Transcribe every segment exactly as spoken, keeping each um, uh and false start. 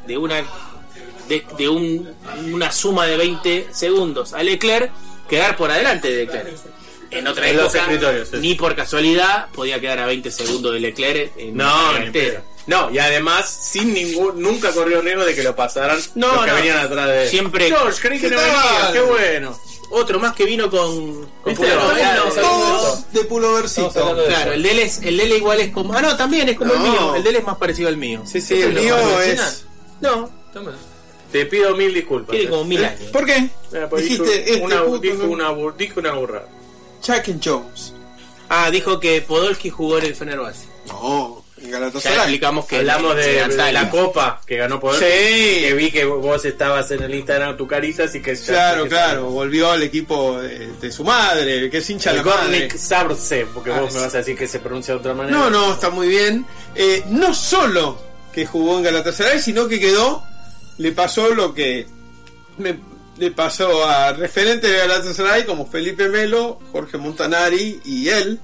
de una de, de un, una suma de veinte segundos a Leclerc, quedar por delante de Leclerc. En otra en época, sí. ni por casualidad podía quedar a veinte segundos de Leclerc en no, una carretera. No, y además sin ningún, nunca corrió riesgo de que lo pasaran no, los que no. venían atrás de él. Siempre. George, creí que no venía, qué bueno. Otro más que vino con, con Todos, todos de pulovercito. Claro, el de él es, el de él igual es como. Ah, no, también es como no. el mío. El de él es más parecido al mío. Sí, sí, el mío es. No, te pido mil disculpas. Tiene como mil años. ¿Por qué? Eh, pues Dijiste dijo, este una, puto, dijo, ¿no? una, dijo una burrada. Jack and Jones. Ah, dijo que Podolski jugó en el Fenerbahce. No, en Ya Galatasaray. explicamos que hablamos de, de Antalya. la copa que ganó Podolski. Sí. Que vi que vos estabas en el Instagram tu carita, así que ya Claro, que claro, volvió al equipo de, de su madre, que es hincha de el la madre. Gornik Zabrze, porque Ah, vos me sí. vas a decir que se pronuncia de otra manera. No, no, está muy bien. Eh, no solo que jugó en Galatasaray, sino que quedó, le pasó lo que me, le pasó a referentes de Galatasaray como Felipe Melo, Jorge Montanari y él.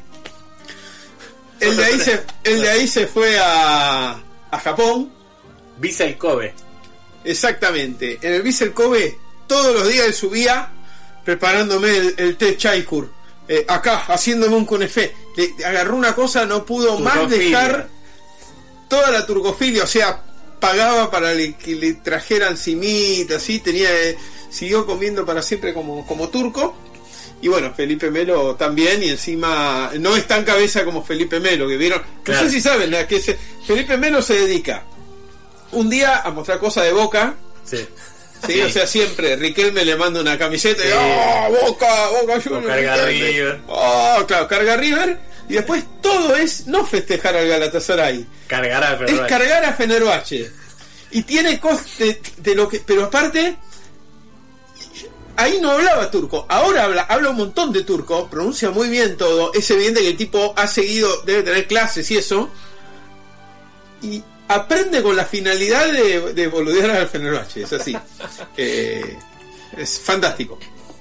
El de ahí se, el de ahí se fue a, a Japón. Vissel Kobe. Exactamente. En el Vissel Kobe todos los días él subía preparándome el, el té Chaikur. Eh, acá, haciéndome un kunefé. Le agarró una cosa, no pudo más Turcofilia. dejar toda la turcofilia. O sea, pagaba para le, que le trajeran cimitas, ¿sí? Tenía, eh, siguió comiendo para siempre como, como turco. Y bueno, Felipe Melo también, y encima no es tan cabeza como Felipe Melo, que vieron. Claro. No sé si saben a qué se. Felipe Melo se dedica un día a mostrar cosas de Boca. Sí. Sí, Sí. o sea, siempre Riquelme le manda una camiseta y Sí. ¡oh, Boca, Boca Juniors! O carga Riquelme! River. ¡Oh, claro, carga River! Y después todo es no festejar al Galatasaray, Cargará es Fenerbahce. cargar a Fenerbahce. Y tiene cosas de, de lo que. Pero aparte, ahí no hablaba turco, ahora habla, habla un montón de turco, pronuncia muy bien todo. Es evidente que el tipo ha seguido, debe tener clases y eso. Y aprende con la finalidad de, de boludear al Fenerbahce, es así. Eh, es fantástico.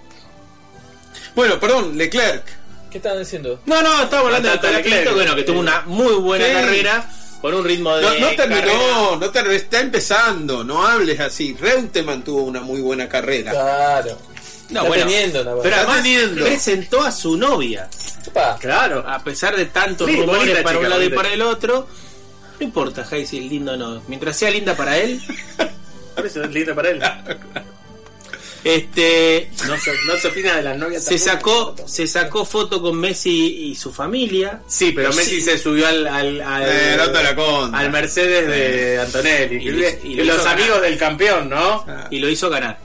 Bueno, perdón, Leclerc. ¿Qué estaban diciendo? No, no, estamos hablando de Hasta Leclerc, Leclerc. bueno, que tuvo una muy buena Sí. carrera con un ritmo de No, no terminó, carrera. no ter- está empezando, no hables así. Reutemann tuvo una muy buena carrera. Claro. No, Está bueno, teniendo una buena- pero Está además teniendo. presentó a su novia, Opa. Claro. a pesar de tantos Sí, rumores bonita para chica, un lado y bonita para el otro. No importa, Jai, si es lindo o no. Mientras sea linda para él, Por eso es linda para él. este No se, no se opina de las novias. se tampoco. sacó se sacó foto con Messi y su familia. Sí, pero Sí. Messi se subió al al, al, Eh, no te la conta. al Mercedes de Antonelli. Y Y, le- y le los hizo amigos ganar. del campeón, ¿no? Ah. Y lo hizo ganar.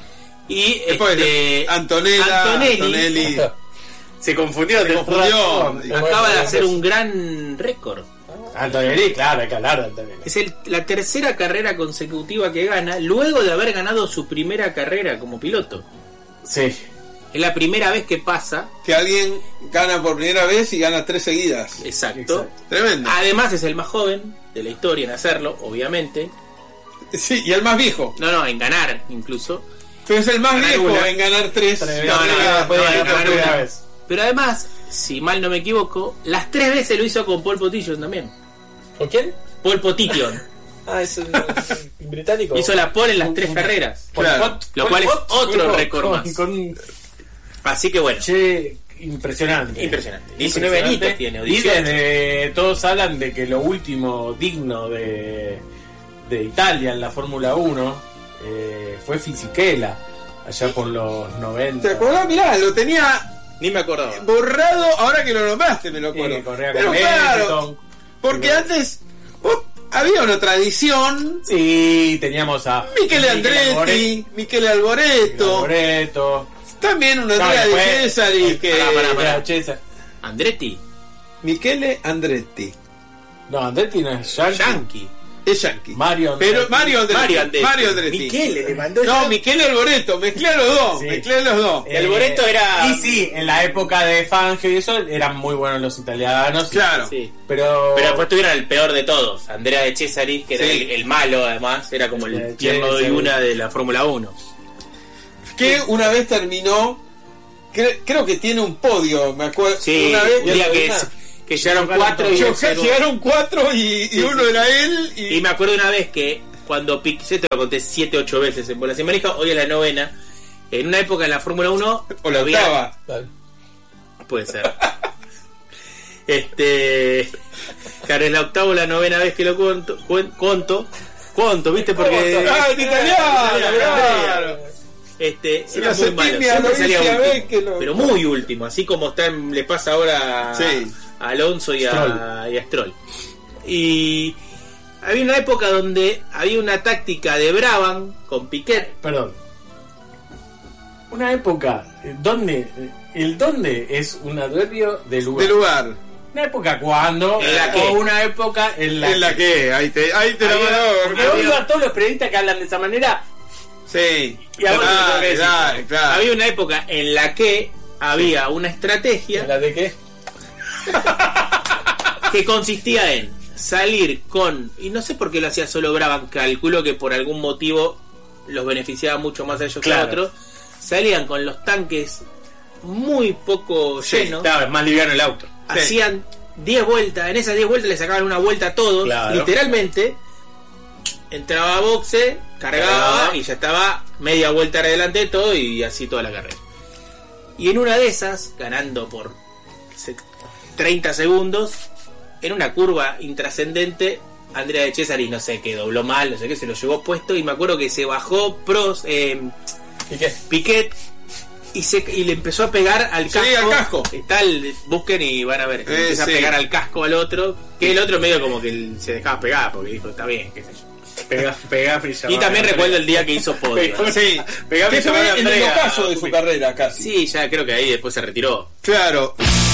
Y Después, este Antonella, Antonelli, Antonelli. Se confundió. Se de confundió. razón. acaba de hacer un gran récord. Antonelli, claro, hay que hablar de Antonelli. Es el- la tercera carrera consecutiva que gana luego de haber ganado su primera carrera como piloto. Sí. Es la primera vez que pasa. Que alguien gana por primera vez y gana tres seguidas. Exacto. Exacto. Tremendo. Además es el más joven de la historia en hacerlo, obviamente. Sí, y el más viejo. No, no, en ganar incluso. Pero es el más Ganar viejo una. en ganar tres. Tres No, no, carreras. no, Puede no, ganar ganar por primera una. vez. Pero además, si mal no me equivoco, las tres veces lo hizo con Paul Potillon también. ¿Con quién? Paul Potillon. Ah, es un, un británico. Hizo la pole en las tres carreras. Claro. Lo cual es otro récord más. Con, Así que bueno, che, impresionante. impresionante. diecinueve Impresionante. añitos tiene. o Y dieciocho. desde todos hablan de que lo último digno de, de Italia en la Fórmula uno eh, fue Fisichella, allá por los noventa. ¿Te acordás? Mirá, lo tenía Ni me acordaba. borrado, ahora que lo nombraste me lo acuerdo. Eh, corría Pero con claro, Benetton. porque Pero- antes oh, había una tradición. Sí, teníamos a Michele Andretti, Michele Alboreto, Alboreto. también una No, tía de después- César y que... Pará, pará, pará. Era César. Andretti, Michele Andretti, No, Andretti no es Yankee. Yankee. es yankee. Mario Andretti. Pero Mario Andretti. Mario Andretti. Mario Andretti. Michele le mandó No, ya- Michele Alboreto, mezclé los dos, Sí. mezclé los dos. Eh, Alboreto era- Y sí, en la época de Fangio y eso eran muy buenos los italianos. Claro. Sí. Pero. Pero después tuvieron el peor de todos, Andrea de Cesari, que era Sí. el, el malo además, era como De el tierno de Cesari. una de la Fórmula uno. Que una vez terminó, cre- creo que tiene un podio, me acuerdo. Sí, una vez un día que, es- que llegaron cuatro y, Yo- el cero- llegaron cuatro y, y Sí, uno sí. era él y, y me acuerdo una vez que cuando Piquet, te lo conté siete ocho veces en Bolas y Manija, hoy es la novena. En una época en la Fórmula uno O la había- octava. Dale. Puede ser. Este. Claro, es la octava o la novena vez que lo cuento. cuen- Conto. Conto, ¿viste? Porque. Ah, en italiano, claro. Este. Se Era lo muy malo. septimia, Siempre lo salía dice a último. ver que lo- Pero muy último. Así como está en- le pasa ahora a, Sí. a Alonso y a, y a Stroll. Y. Había una época donde había una táctica de Brabham con Piquet. Perdón. Una época eh, donde eh, el dónde es un adverbio de lugar. De lugar. Una época cuando ¿En la qué? o una época en la, ¿En la que? Ahí te, ahí te la Había- mando. porque oigo a todos los periodistas que hablan de esa manera Sí. y a vos te tengo que Dale, decir. dale, claro. Había una época en la que había una ¿En estrategia la de qué? que consistía en salir con, y no sé por qué lo hacía solo Brabham, calculo que por algún motivo los beneficiaba mucho más a ellos Claro. que a otros, salían con los tanques muy poco Sí, llenos, Claro, es más liviano el auto. hacían diez vueltas, en esas diez vueltas le sacaban una vuelta a todos, Claro. literalmente, entraba a boxe, cargaba Cargaba. y ya estaba media vuelta adelante de todo y así toda la carrera. Y en una de esas, ganando por se- treinta segundos, en una curva intrascendente, Andrea de Cesari, no sé qué, dobló mal, no sé qué, se lo llevó puesto y me acuerdo que se bajó Prost, eh, ¿Y qué? Piquet y, se, y le empezó a pegar al Sí, casco. al casco. Está el- busquen y van a ver. Le Eh, empieza sí. a pegar al casco al otro, que el otro medio como que él se dejaba pegar porque dijo, está bien, qué sé yo. Pega, pega, Y también recuerdo el día que hizo podio. Sí. Pegame Que y llamame fue a en el Andrea. ocaso de su carrera casi. Sí, ya creo que ahí después se retiró. Claro.